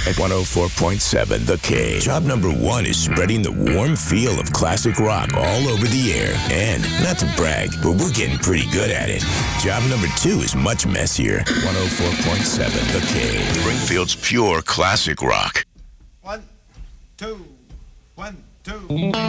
at 104.7 The Cave. Job number 1 is spreading the warm feel of classic rock all over the air. And, not to brag, but we're getting pretty good at it. Job number 2 is much messier. 104.7 The Cave. Springfield's pure classic rock. 1, 2, 1, 2.